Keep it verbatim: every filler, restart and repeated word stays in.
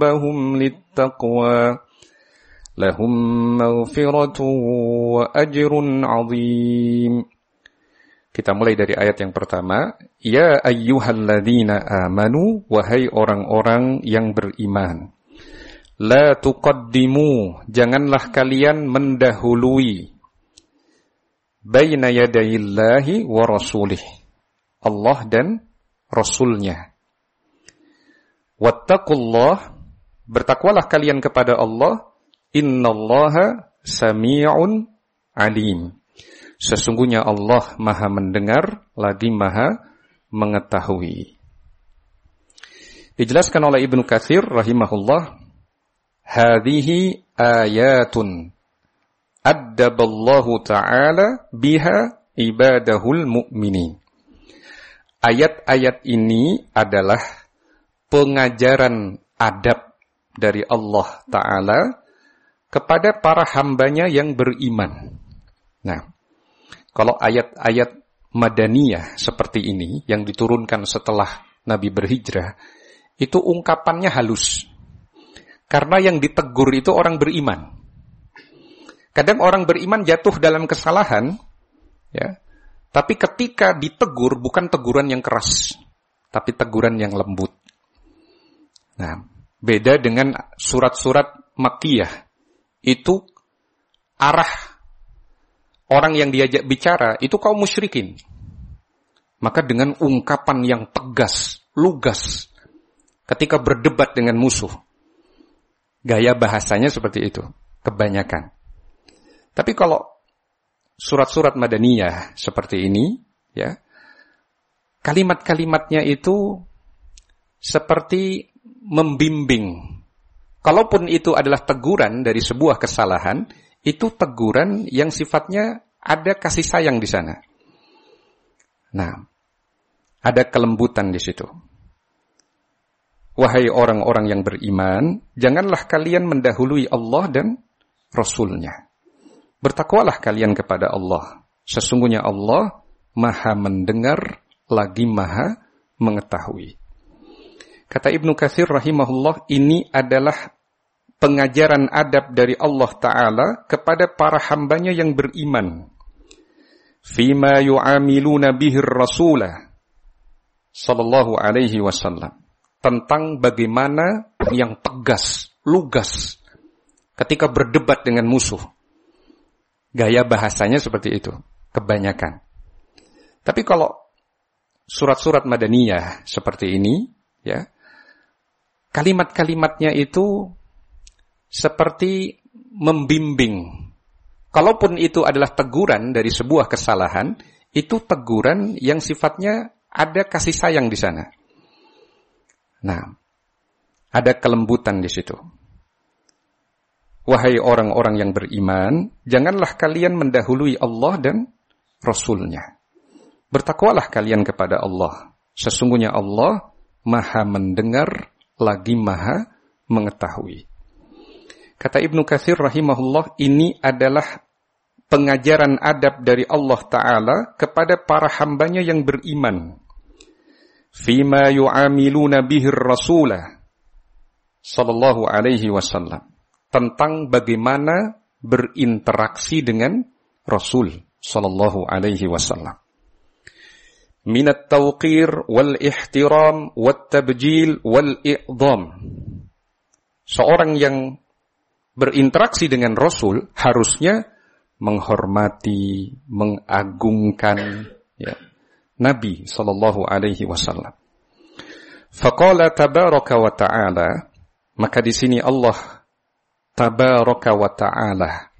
rabbahum littaqwa lahum maghfiratun wa ajrun 'azim. Kita mulai dari ayat yang pertama. Ya ayyuhalladzina amanu, wahai orang-orang yang beriman. La tuqaddimu, janganlah kalian mendahului. Baina yadayillahi wa rasulih, Allah dan Rasulnya. Wattaqullah, bertakwalah kalian kepada Allah. Innallaha sami'un alim. Sesungguhnya Allah maha mendengar, lagi maha mengetahui. Dijelaskan oleh Ibnu Katsir rahimahullah, hadhihi ayatun addaballahu ta'ala biha ibadahul mu'minin. Ayat-ayat ini adalah pengajaran adab dari Allah Ta'ala kepada para hambanya yang beriman. Nah, kalau ayat-ayat Madaniyah seperti ini yang diturunkan setelah Nabi berhijrah, itu ungkapannya halus. Karena yang ditegur itu orang beriman. Kadang orang beriman jatuh dalam kesalahan, ya. Tapi ketika ditegur bukan teguran yang keras, tapi teguran yang lembut. Nah, beda dengan surat-surat Makkiyah. Itu arah orang yang diajak bicara itu kaum musyrikin. Maka dengan ungkapan yang tegas, lugas, ketika berdebat dengan musuh, gaya bahasanya seperti itu, kebanyakan. Tapi kalau surat-surat Madaniyah seperti ini, ya, kalimat-kalimatnya itu seperti membimbing. Kalaupun itu adalah teguran dari sebuah kesalahan, itu teguran yang sifatnya ada kasih sayang di sana. Nah, ada kelembutan di situ. Wahai orang-orang yang beriman, janganlah kalian mendahului Allah dan Rasul-Nya. Bertakwalah kalian kepada Allah. Sesungguhnya Allah maha mendengar, lagi maha mengetahui. Kata Ibnu Katsir rahimahullah, ini adalah pengajaran adab dari Allah Ta'ala kepada para hambanya yang beriman. Fima yu'amiluna bihir rasulah sallallahu alaihi wasallam. Tentang bagaimana yang tegas, lugas ketika berdebat dengan musuh. Gaya bahasanya seperti itu, kebanyakan. Tapi kalau surat-surat Madaniyah seperti ini, ya, kalimat-kalimatnya itu seperti membimbing. Kalaupun itu adalah teguran dari sebuah kesalahan, itu teguran yang sifatnya ada kasih sayang di sana. Nah, ada kelembutan di situ. Wahai orang-orang yang beriman, janganlah kalian mendahului Allah dan Rasul-Nya. Bertakwalah kalian kepada Allah. Sesungguhnya Allah maha mendengar, lagi maha mengetahui. Kata Ibnu Katsir rahimahullah, ini adalah pengajaran adab dari Allah Ta'ala kepada para hambanya yang beriman. Fima yu'amiluna bihir rasulah sallallahu alaihi wasallam. Tentang bagaimana berinteraksi dengan Rasul sallallahu alaihi wasallam. Minat tawqir wal ihtiram wat tabjil wal i'dham. Seorang yang berinteraksi dengan Rasul harusnya menghormati, mengagungkan, ya, Nabi sallallahu alaihi wasallam. Faqala tabaraka wa ta'ala, maka di sini Allah tabaraka wa ta'ala